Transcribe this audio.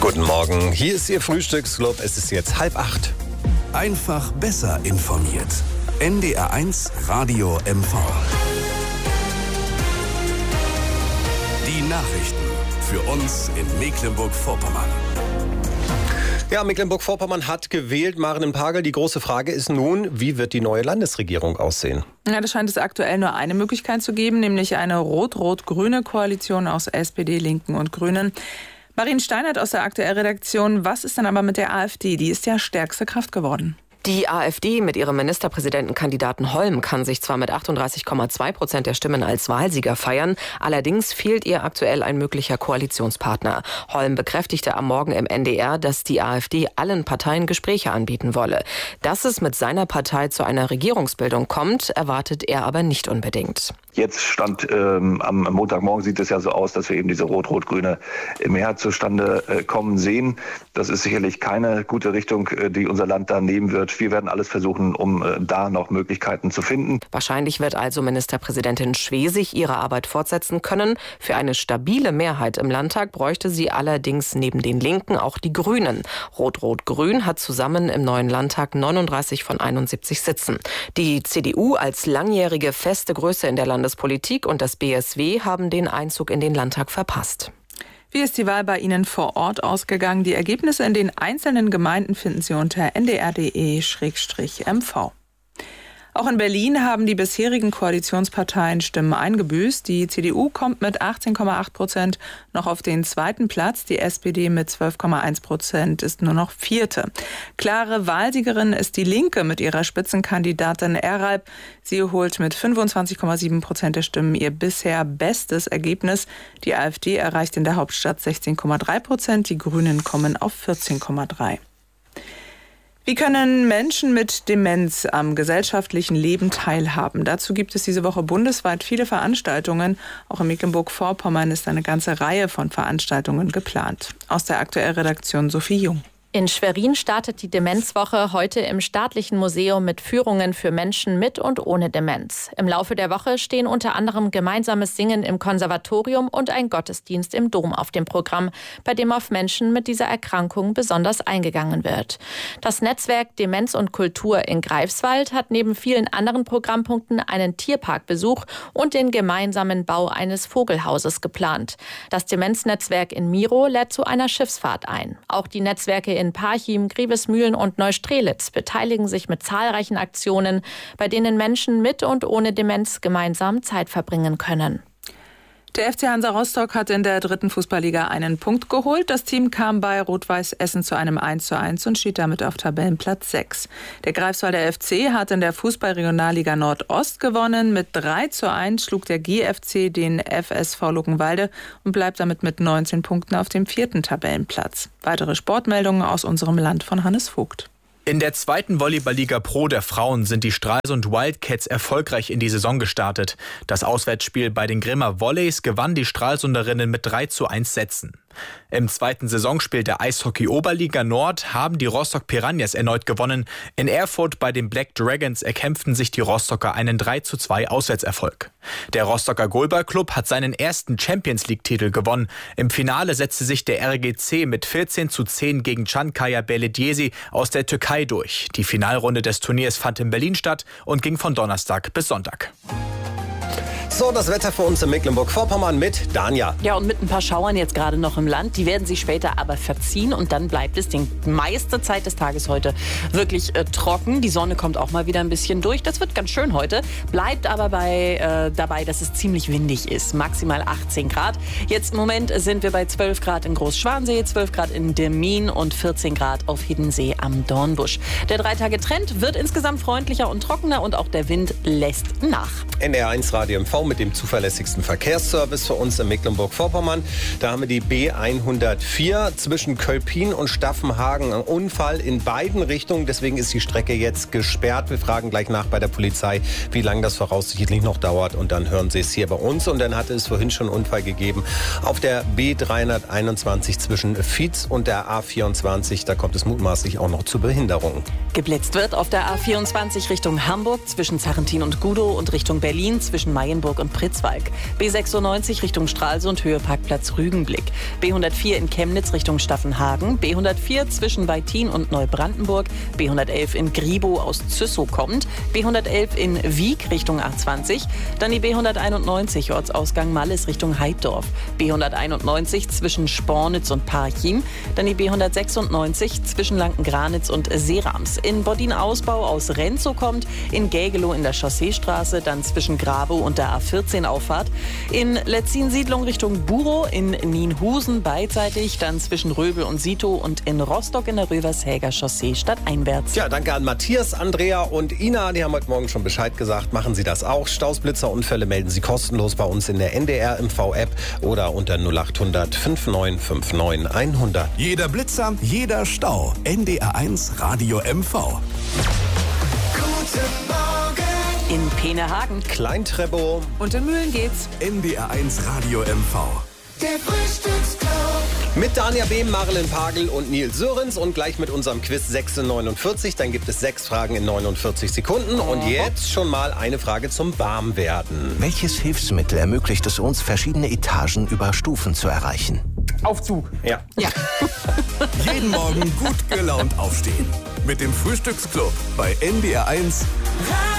Guten Morgen, hier ist Ihr Frühstücksclub. Es ist jetzt 7:30. Einfach besser informiert. NDR1 Radio MV. Die Nachrichten für uns in Mecklenburg-Vorpommern. Ja, Mecklenburg-Vorpommern hat gewählt. Maren Pagel, die große Frage ist nun, wie wird die neue Landesregierung aussehen? Ja, da scheint es aktuell nur eine Möglichkeit zu geben, nämlich eine rot-rot-grüne Koalition aus SPD, Linken und Grünen. Marien Steinert aus der Aktuell-Redaktion. Was ist denn aber mit der AfD? Die ist ja stärkste Kraft geworden. Die AfD mit ihrem Ministerpräsidentenkandidaten Holm kann sich zwar mit 38,2% der Stimmen als Wahlsieger feiern, allerdings fehlt ihr aktuell ein möglicher Koalitionspartner. Holm bekräftigte am Morgen im NDR, dass die AfD allen Parteien Gespräche anbieten wolle. Dass es mit seiner Partei zu einer Regierungsbildung kommt, erwartet er aber nicht unbedingt. Jetzt stand am Montagmorgen sieht es ja so aus, dass wir eben diese rot-rot-grüne Mehrheit zustande kommen sehen. Das ist sicherlich keine gute Richtung, die unser Land da nehmen wird. Wir werden alles versuchen, um da noch Möglichkeiten zu finden. Wahrscheinlich wird also Ministerpräsidentin Schwesig ihre Arbeit fortsetzen können. Für eine stabile Mehrheit im Landtag bräuchte sie allerdings neben den Linken auch die Grünen. Rot-Rot-Grün hat zusammen im neuen Landtag 39 von 71 Sitzen. Die CDU als langjährige feste Größe in der Landespolitik und das BSW haben den Einzug in den Landtag verpasst. Wie ist die Wahl bei Ihnen vor Ort ausgegangen? Die Ergebnisse in den einzelnen Gemeinden finden Sie unter ndr.de/mv. Auch in Berlin haben die bisherigen Koalitionsparteien Stimmen eingebüßt. Die CDU kommt mit 18,8% noch auf den zweiten Platz. Die SPD mit 12,1% ist nur noch vierte. Klare Wahlsiegerin ist die Linke mit ihrer Spitzenkandidatin Eralp. Sie holt mit 25,7% der Stimmen ihr bisher bestes Ergebnis. Die AfD erreicht in der Hauptstadt 16,3%. Die Grünen kommen auf 14,3%. Wie können Menschen mit Demenz am gesellschaftlichen Leben teilhaben? Dazu gibt es diese Woche bundesweit viele Veranstaltungen. Auch in Mecklenburg-Vorpommern ist eine ganze Reihe von Veranstaltungen geplant. Aus der Aktuell-Redaktion Sophie Jung. In Schwerin startet die Demenzwoche heute im Staatlichen Museum mit Führungen für Menschen mit und ohne Demenz. Im Laufe der Woche stehen unter anderem gemeinsames Singen im Konservatorium und ein Gottesdienst im Dom auf dem Programm, bei dem auf Menschen mit dieser Erkrankung besonders eingegangen wird. Das Netzwerk Demenz und Kultur in Greifswald hat neben vielen anderen Programmpunkten einen Tierparkbesuch und den gemeinsamen Bau eines Vogelhauses geplant. Das Demenznetzwerk in Miro lädt zu einer Schiffsfahrt ein. Auch die Netzwerke in Parchim, Grevesmühlen und Neustrelitz beteiligen sich mit zahlreichen Aktionen, bei denen Menschen mit und ohne Demenz gemeinsam Zeit verbringen können. Der FC Hansa Rostock hat in der 3. Fußballliga einen Punkt geholt. Das Team kam bei Rot-Weiß Essen zu einem 1:1 und steht damit auf Tabellenplatz 6. Der Greifswalder FC hat in der Fußball-Regionalliga Nordost gewonnen. Mit 3:1 schlug der GFC den FSV Luckenwalde und bleibt damit mit 19 Punkten auf dem 4. Tabellenplatz. Weitere Sportmeldungen aus unserem Land von Hannes Vogt. In der 2. Volleyball-Liga Pro der Frauen sind die Stralsund Wildcats erfolgreich in die Saison gestartet. Das Auswärtsspiel bei den Grimmer Volleys gewann die Stralsunderinnen mit 3:1 Sätzen. Im 2. Saisonspiel der Eishockey-Oberliga Nord haben die Rostock Piranhas erneut gewonnen. In Erfurt bei den Black Dragons erkämpften sich die Rostocker einen 3:2 Auswärtserfolg. Der Rostocker Goalball-Club hat seinen ersten Champions-League-Titel gewonnen. Im Finale setzte sich der RGC mit 14:10 gegen Çankaya Belediyesi aus der Türkei durch. Die Finalrunde des Turniers fand in Berlin statt und ging von Donnerstag bis Sonntag. So, das Wetter für uns in Mecklenburg-Vorpommern mit Danja. Ja, und mit ein paar Schauern jetzt gerade noch im Land. Die werden sich später aber verziehen und dann bleibt es die meiste Zeit des Tages heute wirklich trocken. Die Sonne kommt auch mal wieder ein bisschen durch. Das wird ganz schön heute. Bleibt aber dabei, dass es ziemlich windig ist. Maximal 18 Grad. Jetzt im Moment sind wir bei 12 Grad in Großschwansee, 12 Grad in Demmin und 14 Grad auf Hiddensee am Dornbusch. Der 3-Tage-Trend wird insgesamt freundlicher und trockener und auch der Wind lässt nach. NDR1 Radio MV mit dem zuverlässigsten Verkehrsservice für uns in Mecklenburg-Vorpommern. Da haben wir die B104 zwischen Kölpin und Staffenhagen. Ein Unfall in beiden Richtungen, deswegen ist die Strecke jetzt gesperrt. Wir fragen gleich nach bei der Polizei, wie lange das voraussichtlich noch dauert. Und dann hören Sie es hier bei uns. Und dann hatte es vorhin schon einen Unfall gegeben auf der B321 zwischen Vietz und der A24. Da kommt es mutmaßlich auch noch zu Behinderungen. Geblitzt wird auf der A24 Richtung Hamburg zwischen Sarrentin und Gudow und Richtung Berlin zwischen Mayenburg Brandenburg und Pritzwalk. B96 Richtung Stralsund, Höhe Parkplatz Rügenblick. B104 in Chemnitz Richtung Staffenhagen. B104 zwischen Weitin und Neubrandenburg. B111 in Gribow aus Züssow kommt. B111 in Wiek Richtung A20. Dann die B191 Ortsausgang Malles Richtung Heiddorf. B191 zwischen Spornitz und Parchim. Dann die B196 zwischen Lanken-Granitz und Serams. In Boddin-Ausbau aus Renzow kommt. In Gägelow in der Chausseestraße. Dann zwischen Grabow und der A14-Auffahrt. In Letzin-Siedlung Richtung Burow. In Nienhusen beidseitig. Dann zwischen Röbel und Sito. Und in Rostock in der Rövershäger Chaussee stadteinwärts. Ja, danke an Matthias, Andrea und Ina. Die haben heute Morgen schon Bescheid gesagt. Machen Sie das auch. Staus, Blitzer, Unfälle melden Sie kostenlos bei uns in der NDR MV-App oder unter 0800 5959 100. Jeder Blitzer, jeder Stau. NDR1 Radio MV. Guten Morgen. In Peenehagen. Kleintrebbow. Und in Mühlen geht's. NDR1 Radio MV. Der Frühstücksclub. Mit Dania Behm, Marilyn Pagel und Nils Sörens und gleich mit unserem Quiz 6:49. Dann gibt es 6 Fragen in 49 Sekunden. Und jetzt schon mal eine Frage zum Warmwerden. Welches Hilfsmittel ermöglicht es uns, verschiedene Etagen über Stufen zu erreichen? Aufzug. Ja. Jeden Morgen gut gelaunt aufstehen. Mit dem Frühstücksclub bei NDR1.